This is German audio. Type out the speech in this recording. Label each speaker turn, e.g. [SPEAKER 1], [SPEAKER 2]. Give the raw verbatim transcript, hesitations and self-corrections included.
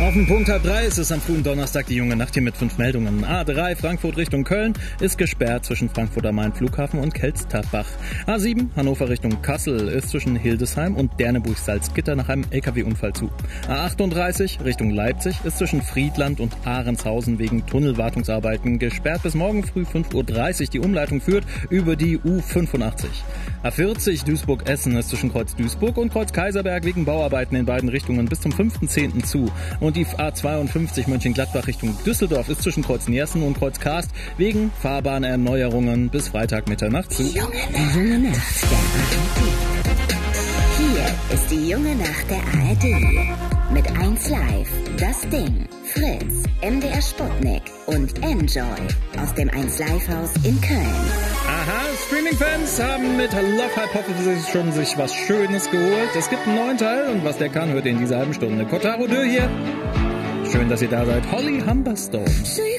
[SPEAKER 1] Auf den Punkt halb drei ist es am frühen Donnerstag die junge Nacht hier mit fünf Meldungen. A drei Frankfurt Richtung Köln ist gesperrt zwischen Frankfurt am Main Flughafen und Kelsterbach. A sieben Hannover Richtung Kassel ist zwischen Hildesheim und Derneburg-Salzgitter nach einem L K W-Unfall zu. A achtunddreißig Richtung Leipzig ist zwischen Friedland und Ahrenshausen wegen Tunnelwartungsarbeiten gesperrt. Bis morgen früh fünf Uhr dreißig. Die Umleitung führt über die U fünfundachtzig. A vierzig Duisburg-Essen ist zwischen Kreuz Duisburg und Kreuz Kaiserberg wegen Bauarbeiten in beiden Richtungen bis zum fünften zehnten zu. Und die A zweiundfünfzig Mönchengladbach Richtung Düsseldorf ist zwischen Kreuz Niersen und Kreuz Karst wegen Fahrbahnerneuerungen bis Freitag Mitternacht zu.
[SPEAKER 2] Die junge Nacht der A R D. Hier ist die junge Nacht der A R D. Mit eins Live, Das Ding, Fritz, M D R Sputnik und Enjoy aus dem eins Live Haus in Köln.
[SPEAKER 1] Aha, Streaming-Fans haben mit Love Hypothesis schon sich was Schönes geholt. Es gibt einen neuen Teil und was der kann, hört ihr in dieser halben Stunde. Kotaro Dö hier. Schön, dass ihr da seid. Holly Humberstone.